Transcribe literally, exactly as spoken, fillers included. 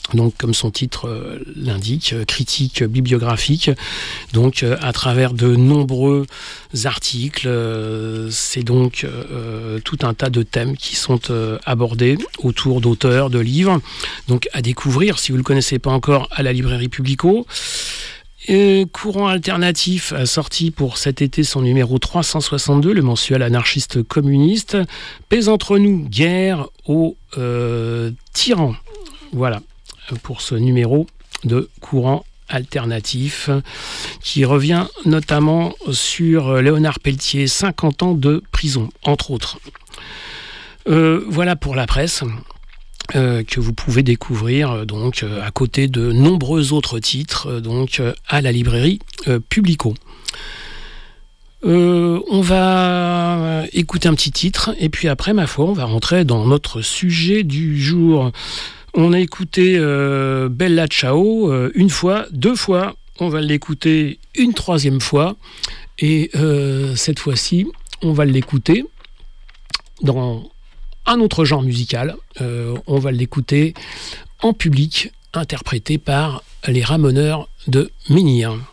Donc, comme son titre euh, l'indique, euh, critique bibliographique, donc euh, à travers de nombreux articles, euh, c'est donc euh, tout un tas de thèmes qui sont euh, abordés autour d'auteurs, de livres, donc à découvrir si vous ne le connaissez pas encore à la librairie Publico. Et Courant Alternatif a sorti pour cet été son numéro trois cent soixante-deux, le mensuel anarchiste communiste. Paix entre nous, guerre aux euh, tyrans. Voilà. Pour ce numéro de Courant Alternatif, qui revient notamment sur Léonard Peltier, cinquante ans de prison, entre autres. Euh, voilà pour la presse, euh, que vous pouvez découvrir donc, euh, à côté de nombreux autres titres euh, donc, euh, à la librairie euh, Publico. Euh, on va écouter un petit titre, et puis après, ma foi, on va rentrer dans notre sujet du jour. On a écouté euh, Bella Ciao euh, une fois, deux fois. On va l'écouter une troisième fois. Et euh, cette fois-ci, on va l'écouter dans un autre genre musical. Euh, on va l'écouter en public, interprété par les Ramoneurs de Menhir.